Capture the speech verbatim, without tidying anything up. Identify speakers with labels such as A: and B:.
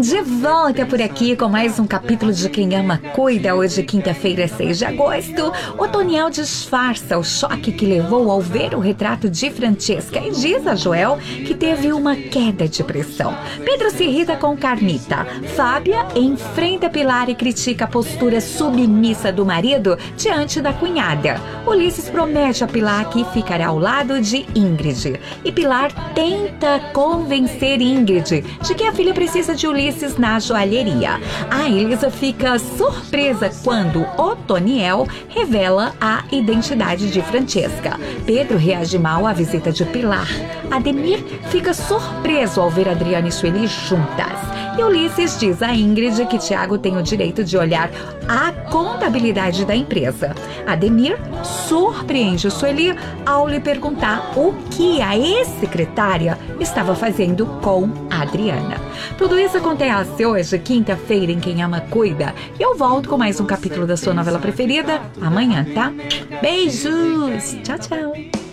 A: De volta por aqui com mais um capítulo de Quem Ama Cuida. Hoje, quinta-feira, seis de agosto. Otoniel disfarça o choque que levou ao ver o retrato de Francesca e diz a Joel que teve uma queda de pressão. Pedro se irrita com Carmita. Fábia enfrenta Pilar e critica a postura submissa do marido diante da cunhada. Ulisses promete a Pilar que ficará ao lado de Ingrid. E Pilar tenta convencer Ingrid de que a filha precisa de Ulisses na joalheria. A Elisa fica surpresa quando Otoniel revela a identidade de Francesca. Pedro reage mal à visita de Pilar. Ademir fica surpreso ao ver Adriana e Sueli juntas. E Ulisses diz a Ingrid que Tiago tem o direito de olhar a contabilidade da empresa. Ademir surpreende Sueli ao lhe perguntar o que a ex-secretária estava fazendo com a Adriana. Tudo isso acontece hoje, quinta-feira, em Quem Ama Cuida. E eu volto com mais um capítulo da sua novela preferida amanhã, tá? Beijos! Tchau, tchau!